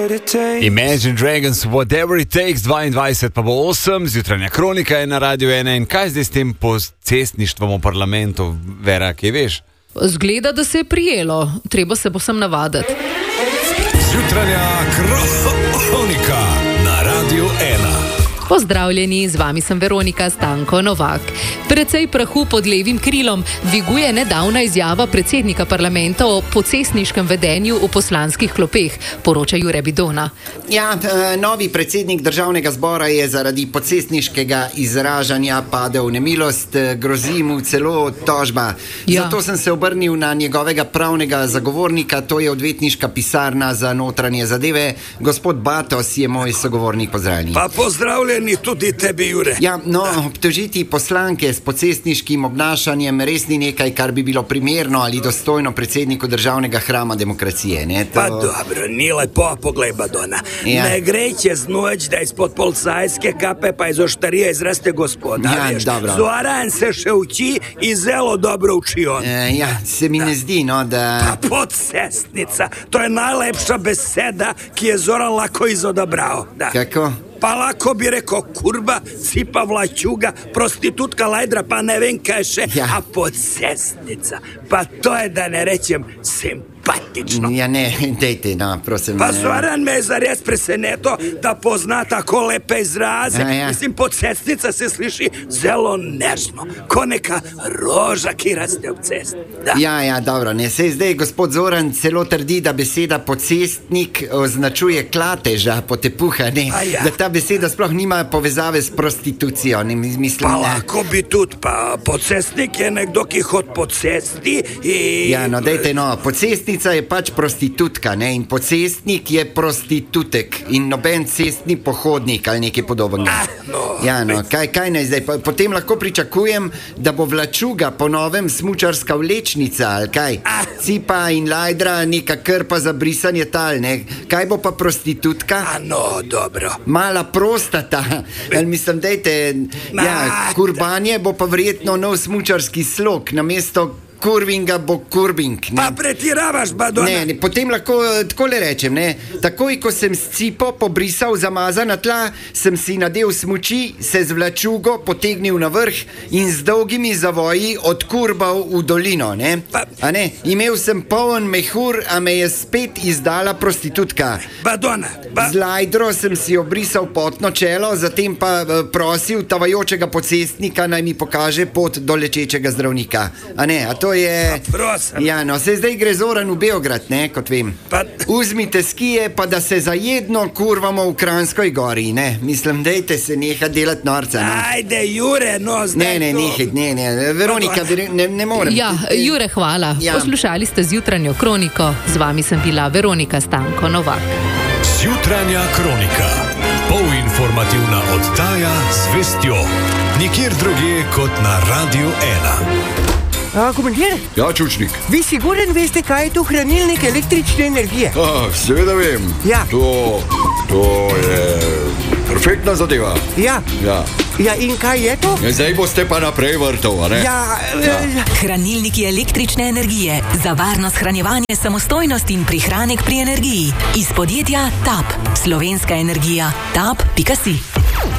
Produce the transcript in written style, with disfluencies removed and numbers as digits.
Imagine Dragons, Whatever It Takes, 22 pa bo 8, zjutranja kronika je na Radio 1 in kaj zdaj s tem cestništvom v parlamentu, Vera, kaj veš? Zgleda, da se je prijelo, treba se posem navaditi. Zjutranja kronika na Radio 1. Pozdravljeni, z vami sem Veronika Stanko Novak. Precej prahu pod levim krilom dviguje nedavna izjava predsednika parlamenta o pocestniškem vedenju v poslanskih klopeh, poroča Jure Bidona. Ja, novi predsednik državnega zbora je zaradi pocestniškega izražanja padel v nemilost, grozi mu celo tožba. Ja. Zato sem se obrnil na njegovega pravnega zagovornika, to je odvetniška pisarna za notranje zadeve. Gospod Batos je moj sogovornik, pozdravljeni. Pa pozdravljeni tudi tebi, Jure. Ja, no, obtožiti poslanke s pocestniškim obnašanjem res ni nekaj, kar bi bilo primerno ali dostojno predsedniku državnega hrama demokracije, ne? Pa dobro, ni lepo, poglej, Badona. Ja. Ne gre čez noč, da izpod policajske kape pa iz oštarije izraste gospoda. Ja, dobro. Zoran se še uči in zelo dobro uči on. Ja, se mi ne zdi, no, da... Pa pocestnica, to je najlepša beseda, ki je Zoran lahko izodobral. Da. Kako? Pa lako bi rekao kurba, cipa vlačuga, prostitutka lajdra, pa ne vem kaj še, Ja. a pocestnica. Pa to je, da ne rečem, simpatično. Ja, ne, dejte, no, prosim. Pa Zoran me je zares preseneto, da pozna tako lepe izraze. Ja. Mislim, pocestnica se sliši zelo nežno, ko neka roža, ki raste v cesti. Da. Ja, dobro, ne, sej zdaj gospod Zoran celo trdi, da beseda pocestnik označuje klateža, potepuha, ne, A ja. da ta beseda sploh nima povezave s prostitucijo, ne, mislim, Pa ne. lahko bi tudi, pa pocestnik je nekdo, ki hod po cesti in... Ja, no, dejte, no, pocestnica je pač prostitutka, ne, in pocestnik je prostitutek in noben cestni pohodnik ali nekaj podobnega. Ja, no, kaj naj zdaj, potem lahko pričakujem, da bo vlačuga po novem smučarska vlečnica, ali kaj? Cipa in lajdra, neka krpa za brisanje tal, ne, kaj bo pa prostitutka? No, dobro. Mala prostata, ali mislim, dejte, ja, kurbanje bo pa verjetno nov smučarski slog, namesto kurvinga bo kurbing. Ne? Pa pretiravaš, Badona. Ne, potem lahko takole rečem, ne. Takoj, ko sem s cipo pobrisal zamazana tla, sem si nadel smuči, se z vlačugo potegnil na vrh in z dolgimi zavoji odkurbal v dolino, ne. A ne, imel sem poln mehur, a me je spet izdala prostitutka. Badona, Z lajdro sem si obrisal potno čelo, zatem pa prosil tavajočega pocestnika, naj mi pokaže pot do lečečega zdravnika. A ne, a to je... prosim. Ja, no, se zdaj gre Zoran v Beograd, ne, kot vem. Uzmite skije, pa da se zajedno kurvamo v Kranjskoj gori, ne. Mislim, dejte se neha delati norca, no. Ajde, Jure, no, zdaj Ne, ne, Veronika, ne morem. Ja, Jure, hvala. Ja. Poslušali ste zjutranjo kroniko, z vami sem bila Veronika Stanko Novak. Zjutranja kronika. Polinformativna oddaja z vestjo. Nikjer drugje kot na Radio 1. Komandir, Ja, Čučnik. vi siguren veste, kaj je to hranilnik električne energije? Seveda vem. Ja. To je perfektna zadeva. Ja. Ja. Ja, in kaj je to? Zdaj boste pa naprej vrtov, a ne? Hranilniki električne energije za varno shranjevanje, samostojnost in prihranek pri energiji. Iz podjetja TAP. Slovenska energija. TAP.si.